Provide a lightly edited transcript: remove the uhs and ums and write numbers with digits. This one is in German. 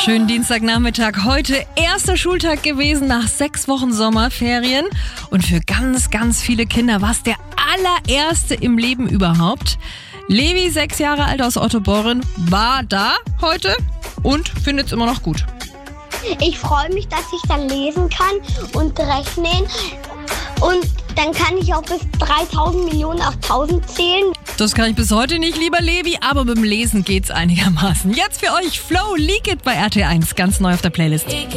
Schönen Dienstagnachmittag. Heute erster Schultag gewesen nach 6 Wochen Sommerferien. Und für ganz, ganz viele Kinder war es der allererste im Leben überhaupt. Levi, 6 Jahre alt aus Ottoboren, war da heute und findet es immer noch gut. Ich freue mich, dass ich dann lesen kann und rechnen. Und dann kann ich auch bis 3000 Millionen auf 1000 zählen. Das kann ich bis heute nicht, lieber Levi, aber mit dem Lesen geht's einigermaßen. Jetzt für euch Flow Leak It bei RT1, ganz neu auf der Playlist.